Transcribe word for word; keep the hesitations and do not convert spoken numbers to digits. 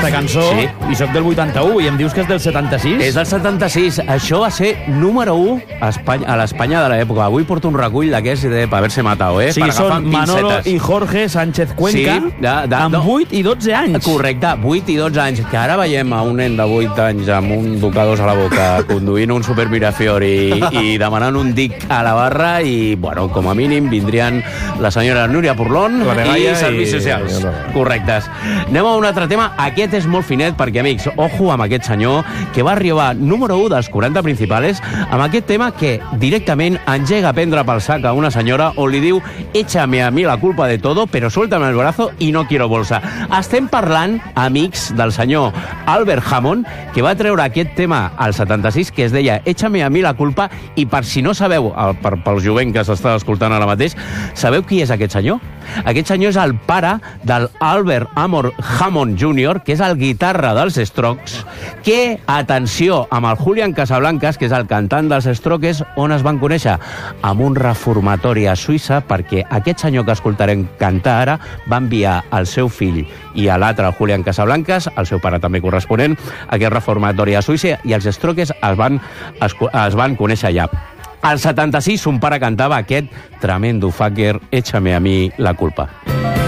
aquesta cançó, Sí. i soc del vuitanta-u, i em dius que és del setanta-sis? És del setanta-sis. Això va ser número u a Espanya, a l'Espanya de l'època. Avui porto un recull d'aquests de per haver-se matado, eh? O sigui, per agafar són Manolo pincetes. i Jorge Sánchez Cuenca, Sí, de- de- amb no. vuit i dotze anys. Correcte, vuit i dotze anys, que ara veiem a un nen de vuit anys amb un ducados a la boca, conduint un Super Mirafiori i demanant un dic a la barra, i, bueno, com a mínim vindrien la senyora Núria Purlón La Degalla i Serveis i- Socials. Correctes. Anem a un altre tema. Aquest és molt finet perquè, amics, ojo amb aquest senyor que va arribar número u dels quaranta principals amb aquest tema que directament engega a prendre pel sac a una senyora on li diu échame a mi la culpa de todo, pero suéltame el brazo y no quiero bolsa. Estem parlant, amics, del senyor Albert Hammond, que va treure aquest tema al setanta-sis, que es deia échame a mi la culpa, i per si no sabeu, el- per, pel jovent que s'està escoltant ara mateix, sabeu qui és aquest senyor? Aquest senyor és el pare del Albert Amor Hammond júnior, que és el guitarra dels Strokes, que, atenció, amb el Julian Casablancas, que és el cantant dels Strokes, on es van conèixer? Amb un reformatori a Suïssa, perquè aquest senyor que escoltarem cantar ara va enviar el seu fill i a l'altre, el Julian Casablancas, el seu pare també corresponent, a aquest reformatori a Suïssa, i els Strokes es van, es, es van conèixer allà. Al setanta-sis, son pare cantava aquest tremendo fucker, échame a mi la culpa.